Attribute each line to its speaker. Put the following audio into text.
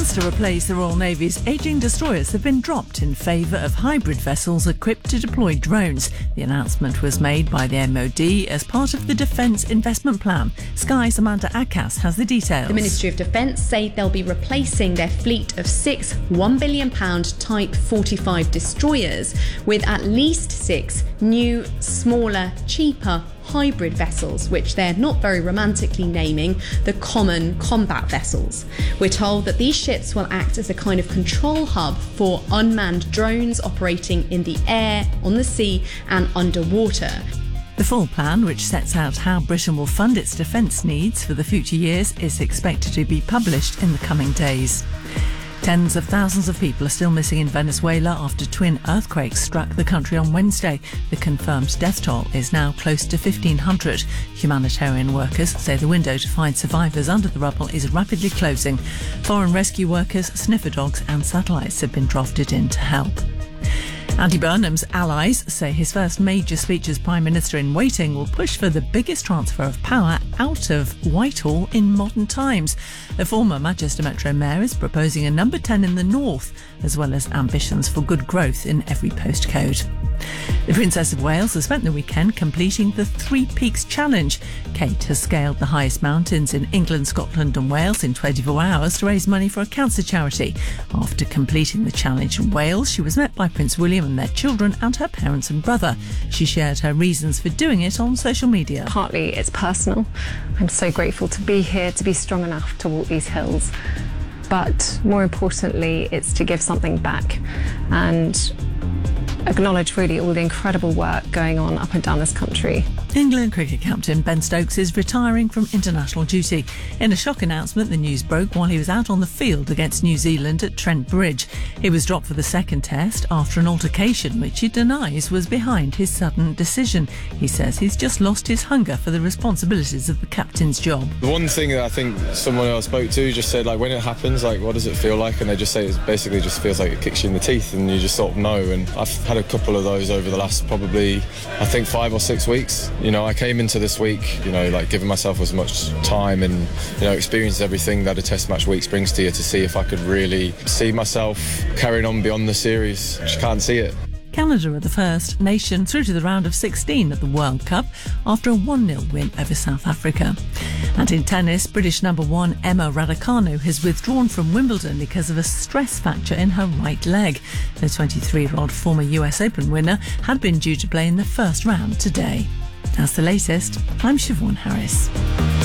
Speaker 1: Plans to replace the Royal Navy's ageing destroyers have been dropped in favour of hybrid vessels equipped to deploy drones. The announcement was made by the MOD as part of the Defence Investment Plan. Sky's Amanda Akas has the details.
Speaker 2: The Ministry of Defence say they'll be replacing their fleet of 6 £1 billion Type 45 destroyers with at least 6 new, smaller, cheaper hybrid vessels, which they're not very romantically naming the Common Combat Vessels. We're told that these ships will act as a kind of control hub for unmanned drones operating in the air, on the sea and underwater.
Speaker 1: The full plan, which sets out how Britain will fund its defence needs for the future years, is expected to be published in the coming days. Tens of thousands of people are still missing in Venezuela after twin earthquakes struck the country on Wednesday. The confirmed death toll is now close to 1,500. Humanitarian workers say the window to find survivors under the rubble is rapidly closing. Foreign rescue workers, sniffer dogs and satellites have been drafted in to help. Andy Burnham's allies say his first major speech as Prime Minister in waiting will push for the biggest transfer of power out of Whitehall in modern times. The former Manchester Metro Mayor is proposing a number 10 in the north, as well as ambitions for good growth in every postcode. The Princess of Wales has spent the weekend completing the Three Peaks Challenge. Kate has scaled the highest mountains in England, Scotland and Wales in 24 hours to raise money for a cancer charity. After completing the challenge in Wales, she was met by Prince William and their children and her parents and brother. She shared her reasons for doing it on social media.
Speaker 3: Partly it's personal. I'm so grateful to be here, to be strong enough to walk these hills. But more importantly, it's to give something back and acknowledge really all the incredible work going on up and down this country.
Speaker 1: England cricket captain Ben Stokes is retiring from international duty. In a shock announcement, the news broke while he was out on the field against New Zealand at Trent Bridge. He was dropped for the second test after an altercation which he denies was behind his sudden decision. He says he's just lost his hunger for the responsibilities of the captain's job.
Speaker 4: The one thing that I think someone I spoke to just said, like, when it happens, like, what does it feel like? And they just say it basically just feels like it kicks you in the teeth and you just sort of know. And I've had a couple of those over the last probably, I think, 5 or 6 weeks. You know, I came into this week, you know, like giving myself as much time and, you know, experience everything that a test match week brings to you to see if I could really see myself carrying on beyond the series. Just can't see it.
Speaker 1: Canada are the first nation through to the round of 16 at the World Cup after a 1-0 win over South Africa. And in tennis, British number 1 Emma Raducanu has withdrawn from Wimbledon because of a stress fracture in her right leg. The 23-year-old former US Open winner had been due to play in the first round today. That's the latest. I'm Siobhan Harris.